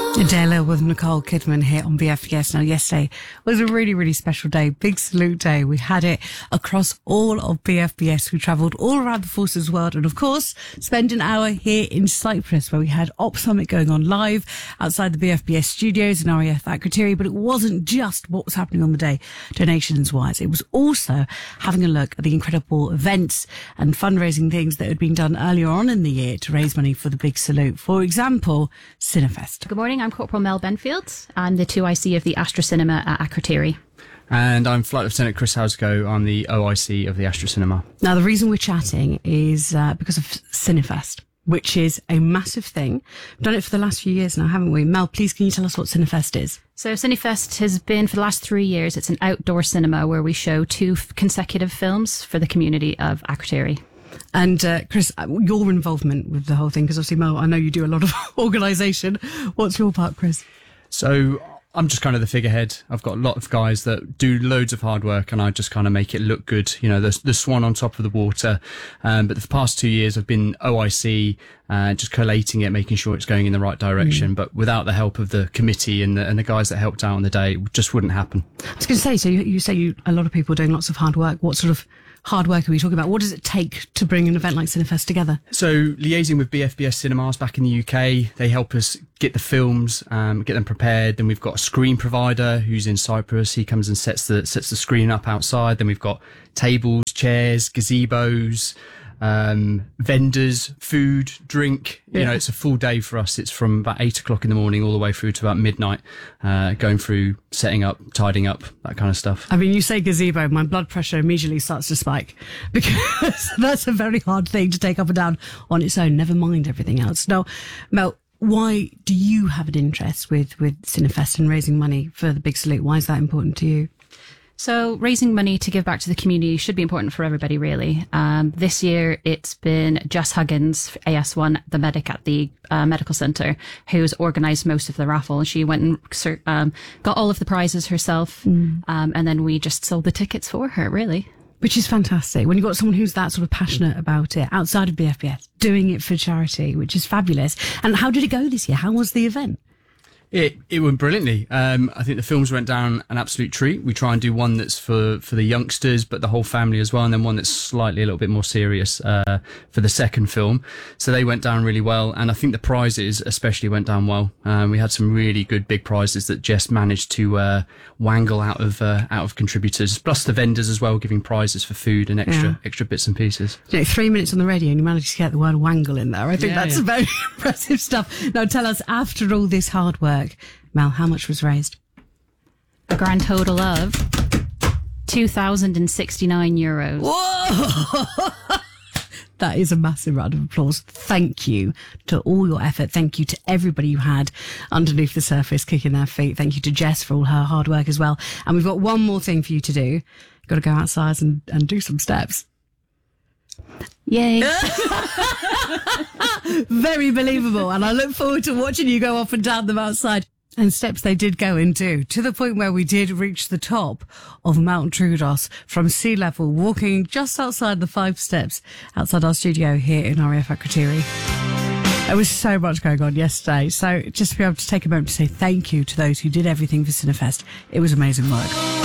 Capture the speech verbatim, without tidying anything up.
Adele with Nicole Kidman here on B F B S. Now, yesterday was a really, really special day. Big Salute Day. We had it across all of B F B S. We travelled all around the Forces world and, of course, spent an hour here in Cyprus where we had Op Summit going on live outside the B F B S studios in R A F Akrotiri. But it wasn't just what was happening on the day, donations-wise. It was also having a look at the incredible events and fundraising things that had been done earlier on in the year to raise money for the Big Salute. For example, Cinefest. Good morning, I'm Corporal Mel Benfield. I'm the two I C of the Astra Cinema at Akrotiri. And I'm Flight Lieutenant Chris Housego. I'm the O I C of the Astra Cinema. Now, the reason we're chatting is uh, because of Cinefest, which is a massive thing. We've done it for the last few years now, haven't we? Mel, please, can you tell us what Cinefest is? So Cinefest has been, for the last three years, it's an outdoor cinema where we show two f- consecutive films for the community of Akrotiri. And uh, Chris, your involvement with the whole thing, because obviously, Mel, I know you do a lot of organisation. What's your part, Chris? So I'm just kind of the figurehead. I've got a lot of guys that do loads of hard work and I just kind of make it look good. You know, the, the swan on top of the water. Um, but the past two years I've been O I C, uh, just collating it, making sure it's going in the right direction. Mm. But without the help of the committee and the, and the guys that helped out on the day, it just wouldn't happen. I was going to say, so you, you say you, a lot of people doing lots of hard work. What sort of hard work are we talking about? What does it take to bring an event like Cinefest together? So liaising with B F B S Cinemas back in the U K, they help us get the films, um, get them prepared. Then we've got a screen provider who's in Cyprus. He comes and sets the sets the screen up outside. Then we've got tables, chairs, gazebos, um, vendors, food, drink. You yeah. know, it's a full day for us. It's from about eight o'clock in the morning all the way through to about midnight, uh, going through setting up, tidying up, that kind of stuff. I mean, you say gazebo, my blood pressure immediately starts to spike because that's a very hard thing to take up and down on its own, never mind everything else. Now, Mel, why do you have an interest with, with Cinefest and raising money for the Big Salute? Why is that important to you? So raising money to give back to the community should be important for everybody, really. Um, this year, it's been Jess Huggins, A S one, the medic at the uh, medical centre, who's organised most of the raffle. And she went and um, got all of the prizes herself. Mm. Um, and then we just sold the tickets for her, really. Which is fantastic. When you've got someone who's that sort of passionate about it, outside of B F B S, doing it for charity, which is fabulous. And how did it go this year? How was the event? It it went brilliantly. Um, I think the films went down an absolute treat. We try and do one that's for, for the youngsters, but the whole family as well, and then one that's slightly a little bit more serious uh, for the second film. So they went down really well, and I think the prizes especially went down well. Um, we had some really good big prizes that Jess managed to uh, wangle out of uh, out of contributors, plus the vendors as well, giving prizes for food and extra yeah. extra bits and pieces. You know, three minutes on the radio and you managed to get the word wangle in there. I think yeah, that's yeah. very impressive stuff. Now tell us, after all this hard work, Mel, how much was raised? A grand total of two thousand sixty-nine euros. Whoa! That is a massive round of applause. Thank you to all your effort. Thank you to everybody you had underneath the surface kicking their feet. Thank you to Jess for all her hard work as well. And we've got one more thing for you to do. You've got to go outside and, and do some steps. Yay. Very believable. And I look forward to watching you go up and down them outside. And steps they did go into, to the point where we did reach the top of Mount Troodos from sea level, walking just outside the five steps outside our studio here in R A F Akrotiri. There was so much going on yesterday. So just to be able to take a moment to say thank you to those who did everything for Cinefest. It was amazing work.